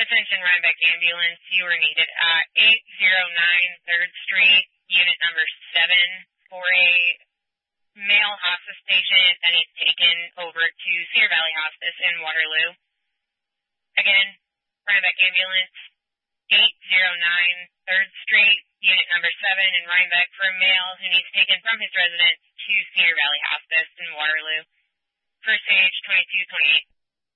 Attention Rhinebeck Ambulance, you are needed at 809 3rd Street, unit number 7, for a male hospice patient that needs taken over to Cedar Valley Hospice in Waterloo. Again, Rhinebeck Ambulance, 809 3rd Street, unit number 7 in Rhinebeck for a male who needs taken from his residence to Cedar Valley Hospice in Waterloo. First stage 2228.